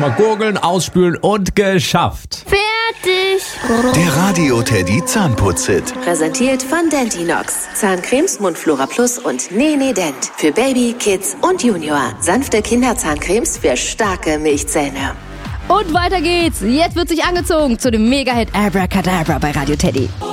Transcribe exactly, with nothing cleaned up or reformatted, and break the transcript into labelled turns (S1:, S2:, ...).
S1: Erstmal gurgeln, ausspülen und geschafft.
S2: Fertig.
S3: Der Radio Teddy Zahnputz-Hit.
S4: Präsentiert von Dentinox. Zahncremes, Mundflora Plus und Nene Dent. Für Baby, Kids und Junior. Sanfte Kinderzahncremes für starke Milchzähne.
S2: Und weiter geht's. Jetzt wird sich angezogen zu dem Mega-Hit Abracadabra bei Radio Teddy.